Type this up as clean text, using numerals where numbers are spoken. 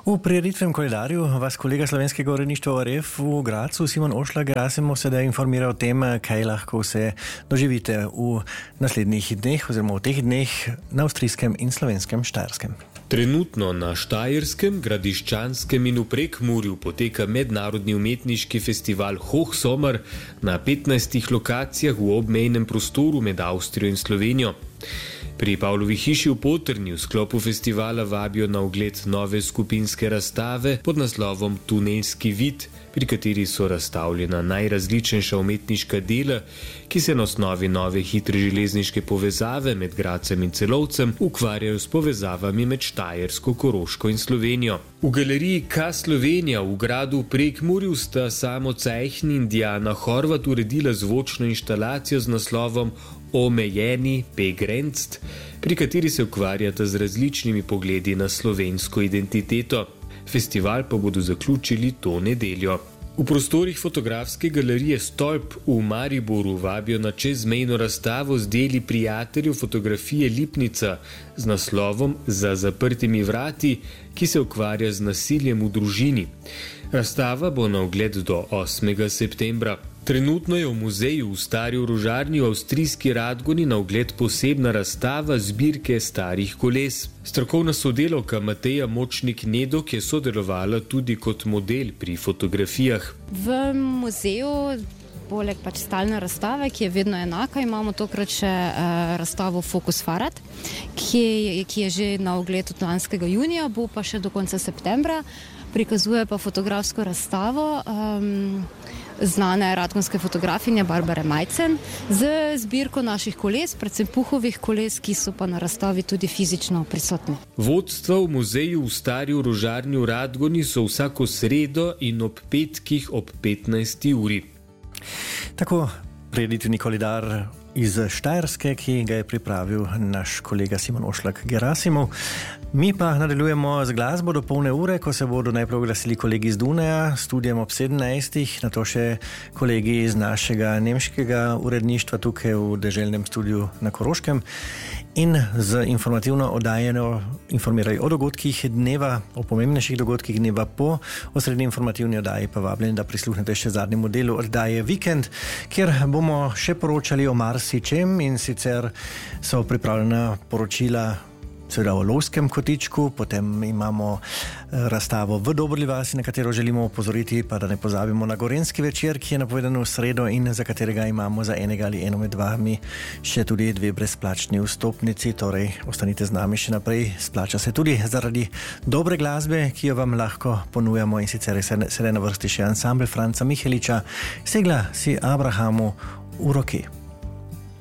V prireditvem koledarju vas kolega slovenskega uredništva ORF v Gracu Simon Ošlak Gerasimov sedaj informira o tem, kaj lahko vse doživite v naslednjih dneh oziroma v teh dneh na avstrijskem in slovenskem Štajerskem. Trenutno na Štajerskem, Gradiščanskem in v Prekmurju poteka mednarodni umetniški festival Hochsommer na 15 lokacijah v obmejnem prostoru med Avstrijo in Slovenijo. Pri Pavlovi hiši v Potrni v sklopu festivala vabijo na ogled nove skupinske razstave pod naslovom Tunelski vid, pri kateri so razstavljena najrazličnejša umetniška dela, ki se na osnovi nove hitre železniške povezave med Gradcem in Celovcem ukvarjajo s povezavami med Štajersko, Koroško in Slovenijo. V galeriji K Slovenija v gradu Prekmurju sta Samo Cajhni in Diana Horvat uredila zvočno inštalacijo z naslovom Omejeni Begrenzt, pri kateri se ukvarjata z različnimi pogledi na slovensko identiteto. Festival pa bodo zaključili to nedeljo. V prostorih fotografske galerije Stolp v Mariboru vabijo na čezmejno razstavo z deli prijateljev fotografije Lipnica z naslovom Za zaprtimi vrati, ki se ukvarja z nasiljem v družini. Razstava bo na ogled do 8. septembra. Trenutno je v muzeju v Stari orožarni v avstrijski Radgoni na ogled posebna razstava zbirke starih koles. Strokovna sodelavka Mateja Močnik-Nedok je sodelovala tudi kot model pri fotografijah. V muzeju, poleg stalne razstave, ki je vedno enaka, imamo tokrat še razstavo Fokus Fahrrad, ki je že na ogled od lanskega junija, bo pa še do konca septembra. Prikazuje pa fotografsko razstavo znane radgonske fotografinje Barbare Majcen z zbirko naših koles, predvsem puhovih koles, ki so pa na razstavi tudi fizično prisotni. Vodstva v muzeju v Stari orožarni v Radgoni so vsako sredo in ob petkih ob 15. uri. Tako prireditveni koledar iz Štajerske, ki ga je pripravil naš kolega Simon Ošlak Gerasimov. Mi pa nadaljujemo z glasbo do polne ure, ko se bodo najprej oglasili kolegi iz Dunaja, studijem ob 17, nato še kolegi iz našega nemškega uredništva tukaj v deželnem studiu na Koroškem in z informativno oddajeno informirajo o dogodkih dneva, o pomembnejših dogodkih dneva po osrednji informativni oddaji pa vabljeni, da prisluhnete še zadnjemu delu oddaje Vikend, kjer bomo še poročali o marsičem in sicer so pripravljena poročila seveda o lovskem kotičku, potem imamo razstavo v Dobrli vasi, na katero želimo opozoriti, pa da ne pozabimo na Gorenjski večer, ki je napovedan v sredo in za katerega imamo za enega ali eno med vami še tudi 2 brezplačni vstopnici, torej ostanite z nami še naprej, splača se tudi zaradi dobre glasbe, ki jo vam lahko ponujamo in sicer je sedaj na vrsti še ansambel Franca Miheliča, Segla si Abrahamu v roki.